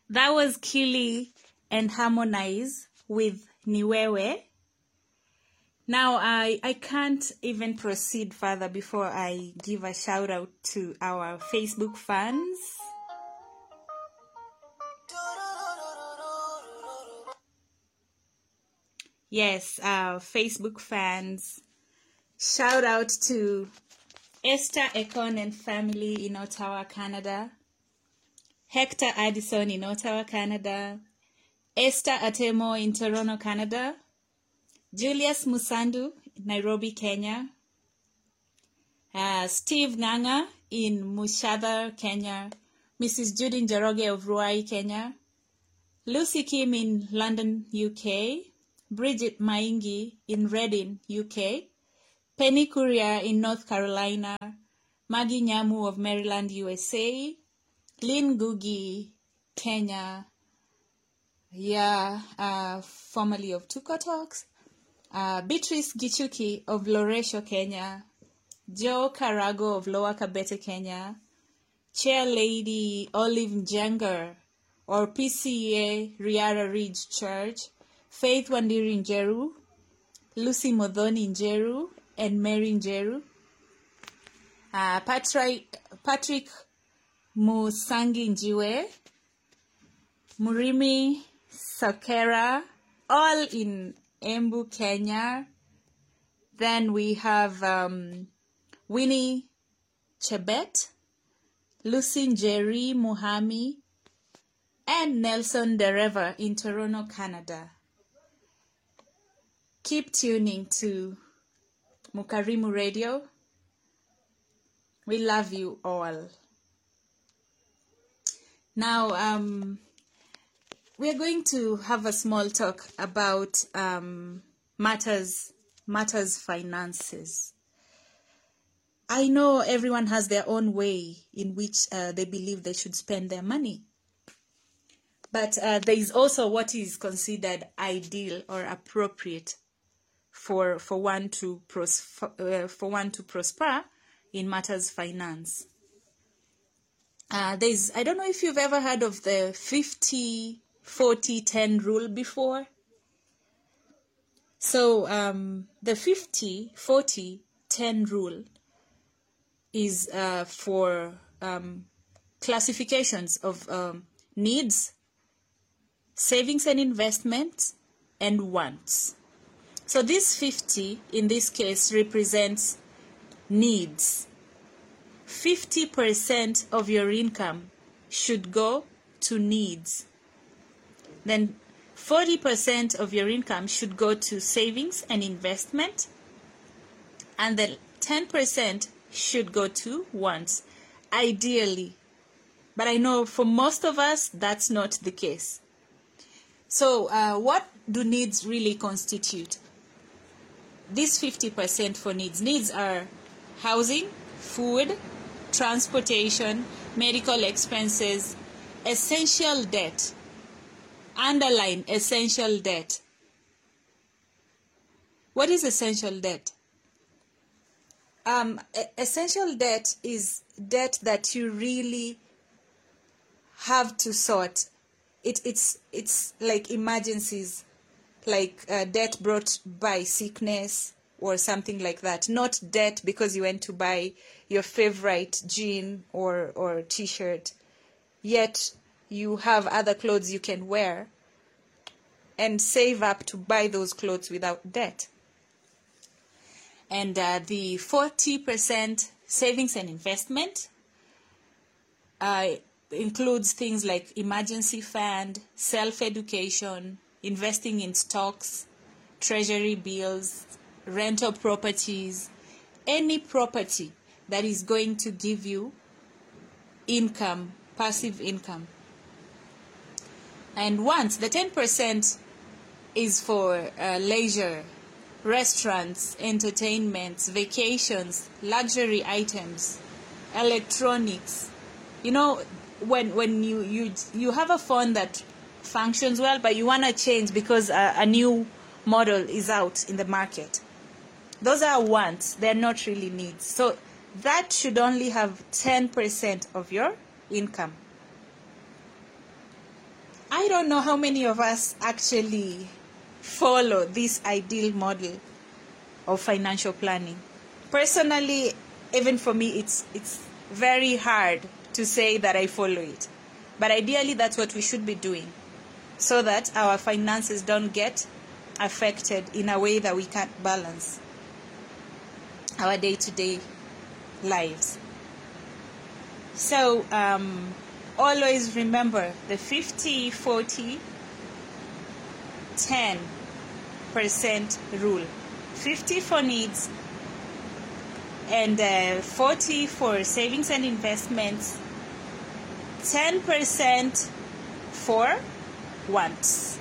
That was Kili and Harmonize with Niwewe. Now, I can't even proceed further before I give a shout out to our Facebook fans. Yes, our Facebook fans. Shout out to Esther Ekon and family in Ottawa, Canada. Hector Addison in Ottawa, Canada. Esther Atemo in Toronto, Canada. Julius Musandu, Nairobi, Kenya. Steve Nganga in Mushadha, Kenya. Mrs. Judy Njoroge of Ruai, Kenya. Lucy Kim in London, UK. Bridget Maingi in Reading, UK. Penny Courier in North Carolina. Maggie Nyamu of Maryland, USA. Lynn Gugi, Kenya. Formerly of Tuko Talks. Beatrice Gichuki of Loresho, Kenya. Joe Karago of Lower Kabete, Kenya. Chair Lady Olive Njenger or PCA Riara Ridge Church. Faith Wandiri Njeru. Lucy Modhoni Njeru and Mary Njeru. Patrick Musangi Njiwe. Murimi Sakera, all in Embu, Kenya. Then we have Winnie Chebet, Lucy Njeri Muhami, and Nelson Dereva in Toronto, Canada. Keep tuning to Mukarimu Radio. We love you all. Now, we are going to have a small talk about matters finances. I know everyone has their own way in which they believe they should spend their money. But there is also what is considered ideal or appropriate for one to prosper in matters finance. I don't know if you've ever heard of the 50-40-10 rule before. So the 50-40-10 rule is for classifications of needs, savings and investment, and wants. So this 50 in this case represents needs. 50% of your income should go to needs. Then 40% of your income should go to savings and investment. And then 10% should go to wants, ideally. But I know for most of us, that's not the case. So what do needs really constitute? This 50% for needs. Needs are housing, food, transportation, medical expenses, essential debt. Underline essential debt. What is essential debt? Essential debt is debt that you really have to sort. It's like emergencies, like debt brought by sickness or something like that. Not debt because you went to buy your favorite jean or t-shirt, yet you have other clothes you can wear and save up to buy those clothes without debt. And the 40% savings and investment includes things like emergency fund, self-education, investing in stocks, treasury bills, rental properties, any property that is going to give you income, passive income. And once the 10% is for leisure, restaurants, entertainments, vacations, luxury items, electronics. You know, when you have a phone that functions well, but you want to change because a new model is out in the market. Those are wants. They're not really needs. So that should only have 10% of your income. I don't know how many of us actually follow this ideal model of financial planning. Personally, even for me, it's very hard to say that I follow it. But ideally, that's what we should be doing, so that our finances don't get affected in a way that we can't balance our day-to-day lives. So always remember the 50-40-10% rule. 50 for needs and 40 for savings and investments, 10% for wants.